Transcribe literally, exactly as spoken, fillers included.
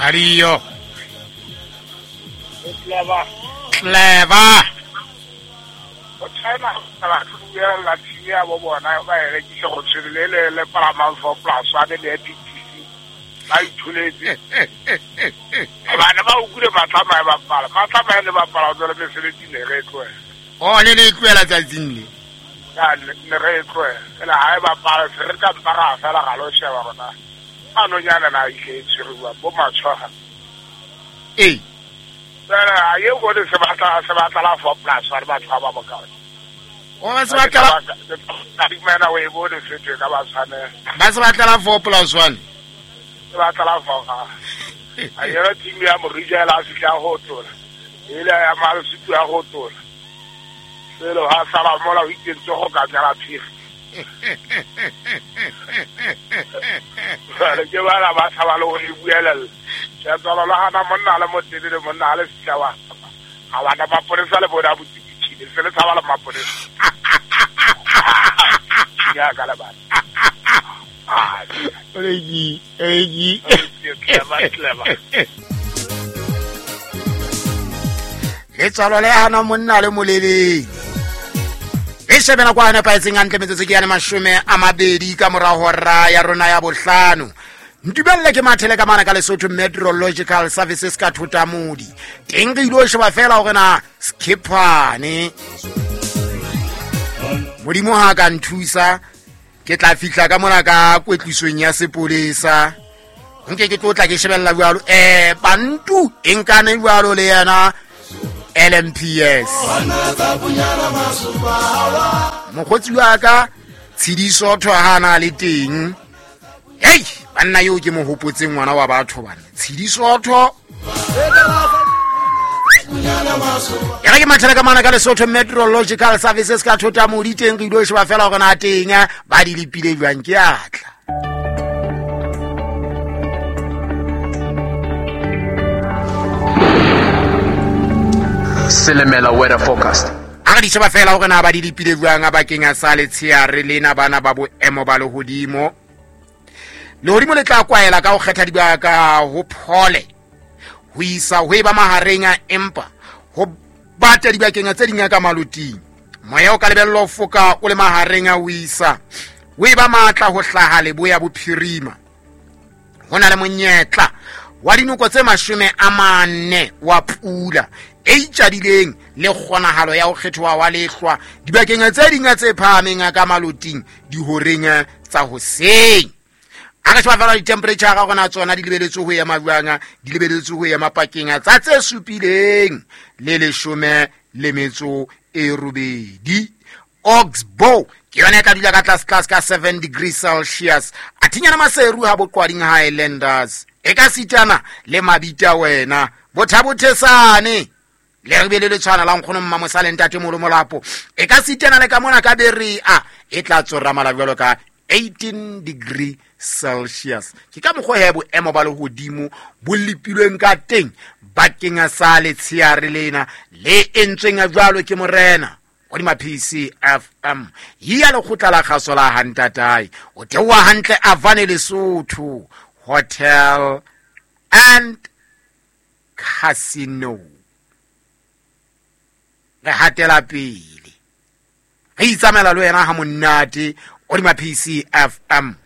Adio. Clever. Clever. China, la tuya la tia bobo na ba re ki go tshirele le Paramount for Plus wa de D T C. Ai thuletse. Bana ba ukule matlama ba pala. Matlama le ba pala do le sele di le re tlo. O le le kwela tsa dingwe. Ya le re tlo. La ha ba pala se re ka para fa la galo sheba bona. Ano nyana na ile tshiruwa bo matshwa. Eh. Sara ayo go de se batla se batla la for Plus wa ba tshwa ba boka. O ba se batla Big man away bo de se ka ba tshane. Ba se batla la four plus one. Se batla la for. Ayo timi ya mo rija la se ka hotola. Ile ya ma se tu ya hotola. Se lo ha sala mo la weekend tso go ka nyala phiri. Sara ke ba la ba sa ba lo e buelel. Ya tsala la hana monna la mo tedile monna le tsawa. Awa na maponesa le boda butiki se le tsaba la maponesa. Ya kala ba. Ah, Egi, egi. clever, clever. Le tsalo le hana monna le molele. E shebela kwa hana paetseng antle metsotso ke ya mashome a mabedi ka mora hora ya rona ya bohlano. Ntubelle ke mathele ka mana ka Lesotho Meteorological Services ka Thutamodi. Teng re ilo sheba fela hore na skipane. Modimo ha ka nthusa ke tla fihla ka mona ka kwetlisong ya sepolesa. Nke ke tlotla ke shebella bualo eh bantu enkane bualo le yana L M P S. Mokgotsi wa ka Tshidiso Thwahana le teng. Hey, banna yo ke mo hopotseng ngwana wa batho bana. Tshidiso Thwa. Ya ke mathela ka mana ka Lesotho Meteorological Services ka Thutamodi teng ke ilo sheba fela go na teng ba di lipile jwang ke atla. Selemela weather forecast. A di sheba fela go na ba di lipile jwang ba kenga sa le tshiare lena bana ba bo emo ba le hodimo. Le hodimo le tla kwaela ka go kgetha dibaka ho phole. Ho isa ho eba maharenga empa ho bata dibakeng tse dinga ka maluting. Moya o ka lebello foka o le maharenga ho isa ho eba matla ho hlaha le boya bophirima. Hona le monyetla wa dinoko tse mashome a mane wa pula e itjadileng le kgonahalo ya ho kgethwa wa lehlwa dibakeng tse dinga tse phahameng ka maluting di horenga tsa hoseng. A ka sheba di temperature ga gona tsona di lebeletswe ho ya mabuanga di lebeletswe ho ya mapakeng tsa tse supileng le leshome le metso e robedi. Oxbow ke yona ka dula ka tlase tlase ka seven degrees Celsius athinyana maseru ha boqwading Highlanders e ka sitana le mabita wena bothabothesane le re bele le tshwana la nkgono mma mosalenta te molo molapo e ka sitana le ka mona ka beria e tla tsora malabelo ka eighteen degrees Celsius. Ke ka mokgo hebo emo ba le hodimo bo lipilweng ka teng bakeng sa le tshiare lena le entsweng a jwalo ke morena o di ma P C F M ya le khutla la kgaso la hantatai o tewa hantle Avane Lesotho Hotel and Casino. Re hatela pele re itsamela le wena ha monate o di ma P C F M